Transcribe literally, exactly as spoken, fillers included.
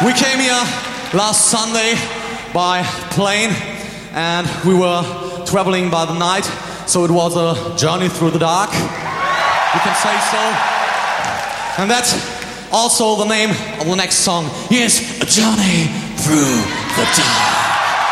We came here last Sunday by plane and we were traveling by the night, so it was a journey through the dark, you can say so. And that's also the name of the next song. Yes, A Journey Through the Dark.